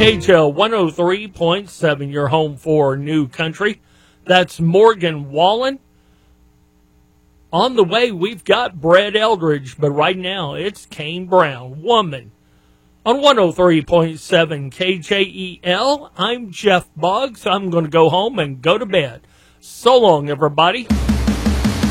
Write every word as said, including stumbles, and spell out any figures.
K J L one oh three point seven, your home for New Country. That's Morgan Wallen. On the way, we've got Brett Eldridge, but right now it's Kane Brown, Woman. On one oh three point seven K J E L, I'm Jeff Boggs. I'm going to go home and go to bed. So long, everybody.